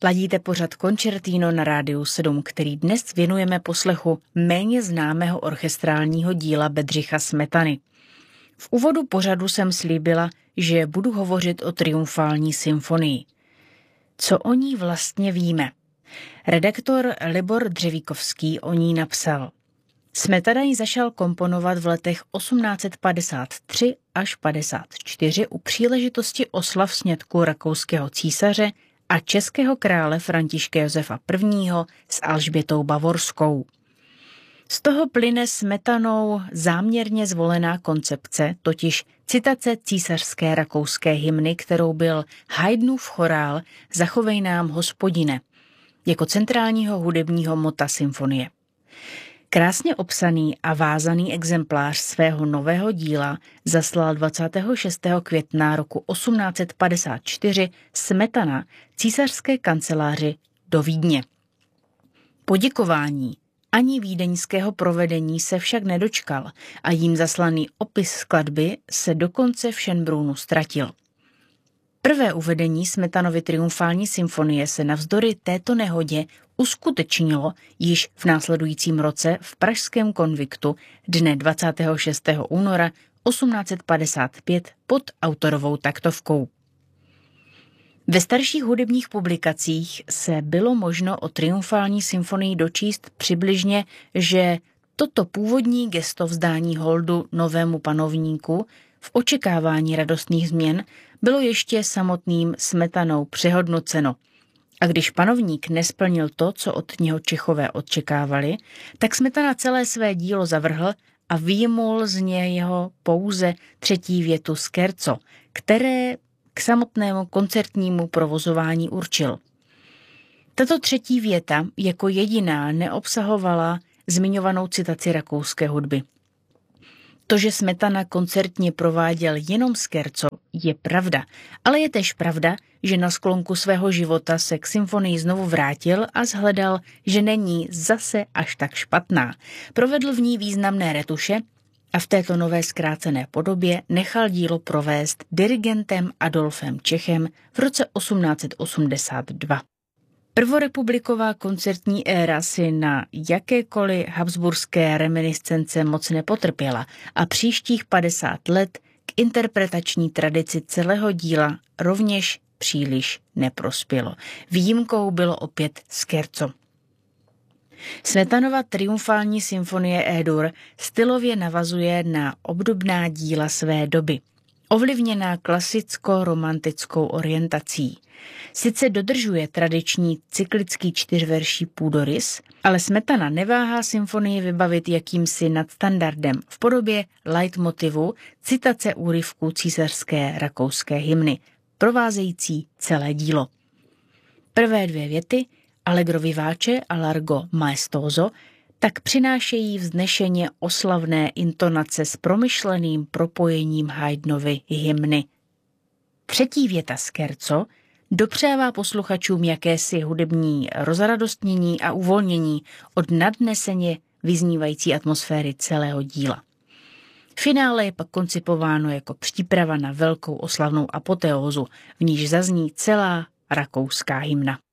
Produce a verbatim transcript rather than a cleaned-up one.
Ladíte pořad Concertino na Rádiu sedm, který dnes věnujeme poslechu méně známého orchestrálního díla Bedřicha Smetany. V úvodu pořadu jsem slíbila, že budu hovořit o triumfální symfonii. Co o ní vlastně víme? Redaktor Libor Dřevíkovský o ní napsal: Smetana ji začal komponovat v letech osmnáct padesát tři až padesát čtyři u příležitosti oslav sňatku rakouského císaře a českého krále Františka Josefa prvního. s Alžbětou Bavorskou. Z toho plyne Smetanou záměrně zvolená koncepce, totiž citace císařské rakouské hymny, kterou byl Haydnův chorál Zachovej nám, Hospodine, jako centrálního hudebního mota symfonie. Krásně obsaný a vázaný exemplář svého nového díla zaslal dvacátého šestého května roku osmnáct padesát čtyři Smetana císařské kanceláři do Vídně. Poděkování ani vídeňského provedení se však nedočkal a jím zaslaný opis skladby se dokonce v Schönbrunnu ztratil. Prvé uvedení Smetanovy triumfální symfonie se navzdory této nehodě uskutečnilo již v následujícím roce v pražském konviktu dne dvacátého šestého února osmnáct padesát pět pod autorovou taktovkou. Ve starších hudebních publikacích se bylo možno o triumfální symfonii dočíst přibližně, že toto původní gesto vzdání holdu novému panovníku v očekávání radostných změn bylo ještě samotným Smetanou přehodnoceno. A když panovník nesplnil to, co od něho Čechové očekávali, tak Smetana celé své dílo zavrhl a vyjmul z něho pouze třetí větu scherzo, které k samotnému koncertnímu provozování určil. Tato třetí věta jako jediná neobsahovala zmiňovanou citaci rakouské hudby. To, že Smetana koncertně prováděl jenom scherzo, je pravda, ale je též pravda, že na sklonku svého života se k symfonii znovu vrátil a shledal, že není zase až tak špatná. Provedl v ní významné retuše a v této nové zkrácené podobě nechal dílo provést dirigentem Adolfem Čechem v roce osmnáct osmdesát dva. Prvorepubliková koncertní éra si na jakékoliv habsburské reminiscence moc nepotrpěla a příštích padesát let k interpretační tradici celého díla rovněž příliš neprospělo. Výjimkou bylo opět scherzo. Smetanova triumfální symfonie E-dur stylově navazuje na obdobná díla své doby, ovlivněná klasicko-romantickou orientací. Sice dodržuje tradiční cyklický čtyřverší půdorys, ale Smetana neváhá symfonii vybavit jakýmsi nadstandardem v podobě leitmotivu citace úryvků císařské rakouské hymny, provázející celé dílo. Prvé dvě věty, Allegro vivace a Largo maestoso, tak přinášejí vznešeně oslavné intonace s promyšleným propojením Haydnovy hymny. Třetí věta scherzo dopřává posluchačům jakési hudební rozradostnění a uvolnění od nadneseně vyznívající atmosféry celého díla. Finále je pak koncipováno jako příprava na velkou oslavnou apoteózu, v níž zazní celá rakouská hymna.